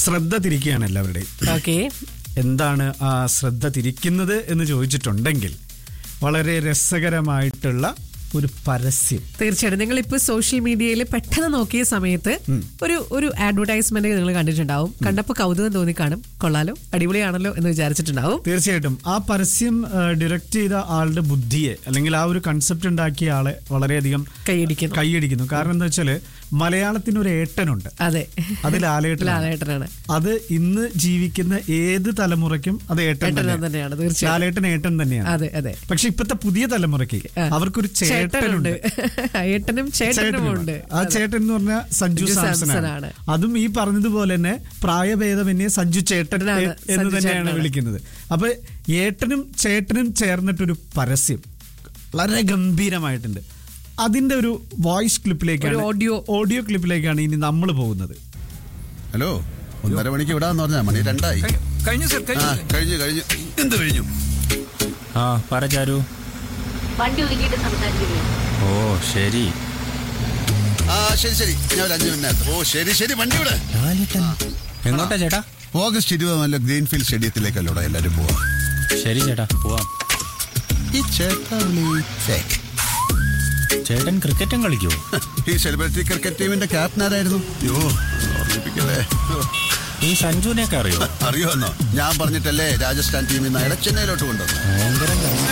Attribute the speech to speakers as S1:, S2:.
S1: ശ്രദ്ധ തിരിക്കുകയാണ് എല്ലാവരുടെയും.
S2: ഓക്കെ,
S1: എന്താണ് ആ ശ്രദ്ധ തിരിക്കുന്നത് എന്ന് ചോദിച്ചിട്ടുണ്ടെങ്കിൽ വളരെ രസകരമായിട്ടുള്ള ഒരു പരസ്യം.
S2: തീർച്ചയായിട്ടും നിങ്ങൾ ഇപ്പൊ സോഷ്യൽ മീഡിയയിൽ പെട്ടെന്ന് നോക്കിയ സമയത്ത് ഒരു അഡ്വർടൈസ്മെന്റ് നിങ്ങൾ കണ്ടിട്ടുണ്ടാവും. കണ്ടപ്പോൾ കൗതുകം തോന്നി കാണും, കൊള്ളാലോ അടിപൊളിയാണല്ലോ എന്ന് വിചാരിച്ചിട്ടുണ്ടാവും.
S1: തീർച്ചയായിട്ടും ആ പരസ്യം ഡയറക്റ്റ് ചെയ്ത ആളുടെ ബുദ്ധിയെ അല്ലെങ്കിൽ ആ ഒരു കൺസെപ്റ്റ് ഉണ്ടാക്കിയ ആളെ വളരെയധികം കൈയടിക്കുന്നു. കാരണം എന്താ വെച്ചാല് മലയാളത്തിനൊരു ഏട്ടനുണ്ട്,
S2: അതെ,
S1: അത്
S2: ലാലേട്ടനാണ്.
S1: അത് ഇന്ന് ജീവിക്കുന്ന ഏത് തലമുറയ്ക്കും അത് ഏട്ടൻ
S2: തന്നെയാണ്. തീർച്ചയായും
S1: ലാലേട്ടൻ ഏട്ടൻ തന്നെയാണ്.
S2: അതെ അതെ.
S1: പക്ഷെ ഇപ്പോഴത്തെ പുതിയ തലമുറയ്ക്ക് അവർക്കൊരു ചേട്ടനുണ്ട്,
S2: ഏട്ടനും ചേട്ടനും ഉണ്ട്.
S1: ആ ചേട്ടൻ എന്ന് പറഞ്ഞാൽ സഞ്ജു സാംസനാണ്. അതും ഈ പറഞ്ഞതുപോലെ തന്നെ പ്രായഭേദമന്യേ സഞ്ജു ചേട്ടൻ എന്ന് തന്നെയാണ് വിളിക്കുന്നത്. അപ്പൊ ഏട്ടനും ചേട്ടനും ചേർന്നിട്ടൊരു പരസ്യം വളരെ ഗംഭീരമായിട്ടുണ്ട്. അതിന്റെ ഒരു വോയിസ് ക്ലിപ്പിലേക്കാണ്, ഓഡിയോ ക്ലിപ്പിലേക്കാണ് ഇനി നമ്മൾ പോകുന്നത്.
S3: ഹലോ, 1:30 മണിക്ക് വിടാന്ന് പറഞ്ഞാ മണി 2 കഴിഞ്ഞു. എന്ത് കഴിഞ്ഞു?
S4: ആ പറ ചാരു.
S5: വണ്ടി ഒതുക്കിയിട്ട് സംസാരിക്കുന്നു.
S4: ഓ ശരി.
S3: ശരി ഞാൻ ഒരു 5 മിനിറ്റ്. ഓ ശരി വണ്ടി വിടെ.
S4: എങ്ങോട്ടാ ചേട്ടാ?
S3: ഓഗസ്റ്റ് 20 ഗ്രീൻഫീൽഡ് സ്റ്റേഡിയത്തിലേക്കല്ലോടാ എല്ലാരും പോവാ.
S4: ശരി ചേട്ടാ, പോവാം.
S3: ഈ
S4: ചേട്ടൻ ക്രിക്കറ്റും കളിക്കോ?
S3: ഈ സെലിബ്രിറ്റി ക്രിക്കറ്റ് ടീമിന്റെ ക്യാപ്റ്റൻ ആരായിരുന്നു?
S4: ഈ സഞ്ജുവിനെയൊക്കെ അറിയോ?
S3: അറിയോന്നോ? ഞാൻ പറഞ്ഞിട്ടല്ലേ രാജസ്ഥാൻ ടീമിൽ നിന്ന് ചെന്നൈയിലോട്ട് കൊണ്ടുവന്നു.